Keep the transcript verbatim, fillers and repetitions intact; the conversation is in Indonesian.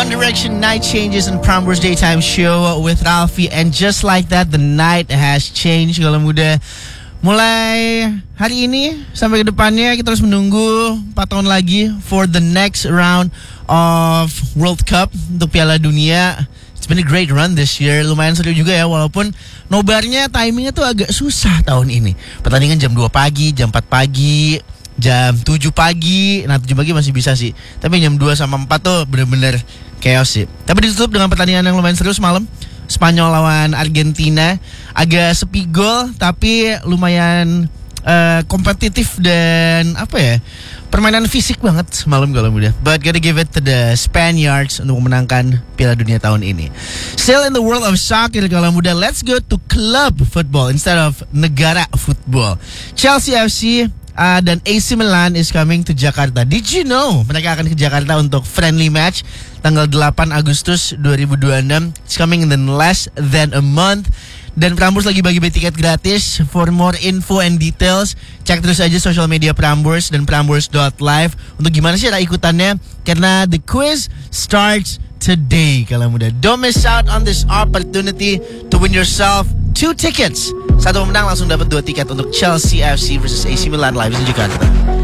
One Direction Night Changes and Prambors Daytime Show with Ralphie. And just like that, the night has changed. Kalau muda, mulai hari ini sampai ke depannya kita harus menunggu empat tahun lagi for the next round of World Cup untuk Piala Dunia. It's been a great run this year. Lumayan seru juga ya, walaupun nobarnya timingnya tuh agak susah tahun ini. Pertandingan jam dua pagi, jam empat pagi, jam tujuh pagi. Nah tujuh pagi masih bisa sih, tapi jam dua sama empat tuh bener-bener chaos sih. Tapi ditutup dengan pertandingan yang lumayan seru semalam, Spanyol lawan Argentina. Agak sepi gol, tapi lumayan uh, kompetitif dan apa ya, permainan fisik banget semalam kalau muda. But gotta give it to the Spaniards untuk memenangkan Piala Dunia tahun ini. Still in the world of soccer kalau muda, let's go to club football instead of negara football. Chelsea F C uh, dan A C Milan is coming to Jakarta. Did you know mereka akan ke Jakarta untuk friendly match tanggal delapan Agustus dua ribu dua puluh enam. It's coming in less than a month. Dan Prambors lagi bagi-bagi tiket gratis. For more info and details, cek terus aja social media Prambors dan prambors dot live untuk gimana sih cara ikutannya, karena the quiz starts today kalau muda. Don't miss out on this opportunity to win yourself two tickets. Satu pemenang langsung dapat dua tiket untuk Chelsea F C versus A C Milan live di Jakarta.